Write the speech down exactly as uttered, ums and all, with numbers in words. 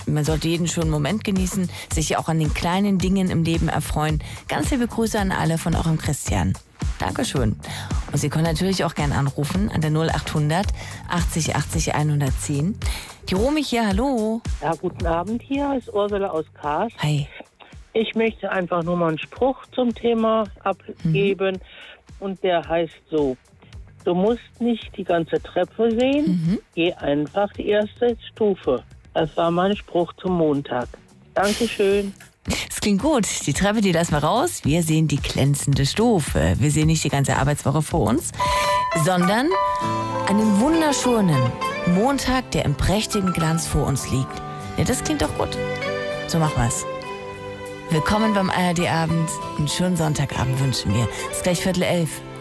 man sollte jeden schönen Moment genießen, sich auch an den kleinen Dingen im Leben erfreuen. Ganz liebe Grüße an alle von eurem Christian. Dankeschön. Und Sie können natürlich auch gerne anrufen an der null achthundert achtzig achtzig hundertzehn. Die Romy hier, hallo. Ja, guten Abend, hier ist Ursula aus Kars. Hi. Ich möchte einfach nur mal einen Spruch zum Thema abgeben. Mhm. Und der heißt so: Du musst nicht die ganze Treppe sehen, mhm. geh einfach die erste Stufe. Das war mein Spruch zum Montag. Dankeschön. Das klingt gut. Die Treppe, die lassen wir raus. Wir sehen die glänzende Stufe. Wir sehen nicht die ganze Arbeitswoche vor uns, sondern einen wunderschönen Montag, der im prächtigen Glanz vor uns liegt. Ja, das klingt doch gut. So machen wir's. Willkommen beim A R D-Abend. Einen schönen Sonntagabend wünschen wir. Es ist gleich Viertel elf.